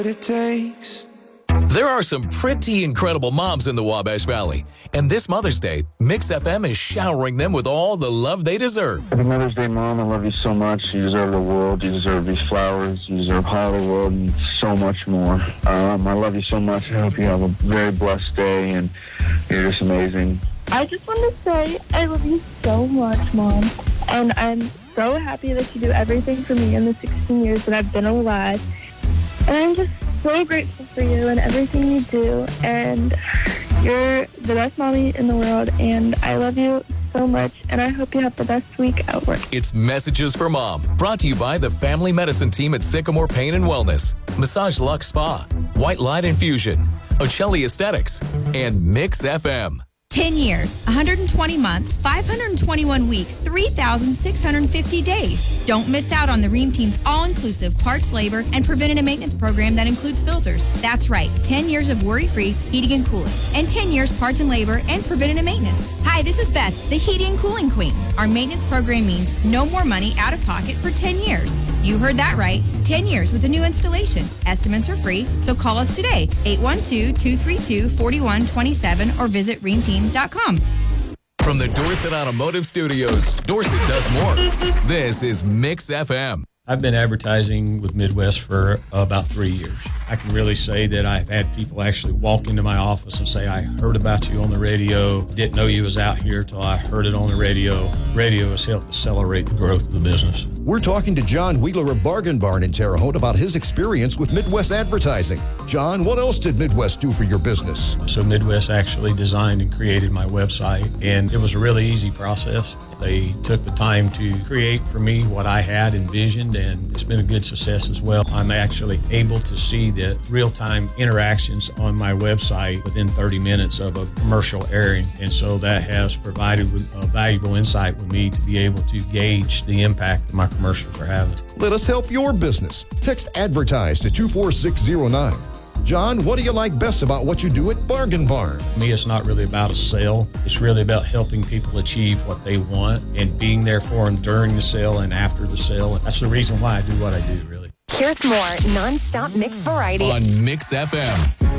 It takes. There are some pretty incredible moms in the Wabash Valley, and this Mother's Day, Mix FM is showering them with all the love they deserve. Happy Mother's Day, Mom. I love you so much. You deserve the world. You deserve these flowers. You deserve Hollywood and so much more. I love you so much. I hope you have a very blessed day, and you're just amazing. I just want to say I love you so much, Mom. And I'm so happy that you do everything for me in the 16 years that I've been alive. And I'm just so grateful for you and everything you do. And you're the best mommy in the world. And I love you so much. And I hope you have the best week at work. It's Messages for Mom, brought to you by the Family Medicine Team at Sycamore Pain and Wellness, Massage Luxe Spa, White Light Infusion, Ocelli Aesthetics, and Mix FM. 10 years, 120 months, 521 weeks, 3,650 days. Don't miss out on the Rheem Team's all-inclusive parts, labor, and preventative maintenance program that includes filters. That's right, 10 years of worry-free heating and cooling, and 10 years parts and labor and preventative maintenance. Hi, this is Beth, the heating and cooling queen. Our maintenance program means no more money out of pocket for 10 years. You heard that right, 10 years with a new installation. Estimates are free, so call us today, 812-232-4127, or visit RheemTeam.com. From the Dorset Automotive Studios, Dorset does more. This is Mix FM. I've been advertising with Midwest for about 3 years. I can really say that I've had people actually walk into my office and say, I heard about you on the radio, didn't know you was out here till I heard it on the radio. Radio has helped accelerate the growth of the business. We're talking to John Wheeler of Bargain Barn in Terre Haute about his experience with Midwest Advertising. John, what else did Midwest do for your business? So Midwest actually designed and created my website, and it was a really easy process. They took the time to create for me what I had envisioned, and it's been a good success as well. I'm actually able to see the real-time interactions on my website within 30 minutes of a commercial airing, and so that has provided a valuable insight with me to be able to gauge the impact that my commercials are having. Let us help your business. Text ADVERTISE to 24609. John, what do you like best about what you do at Bargain Barn? For me, it's not really about a sale. It's really about helping people achieve what they want and being there for them during the sale and after the sale. That's the reason why I do what I do, really. Here's more non-stop mix variety on Mix FM.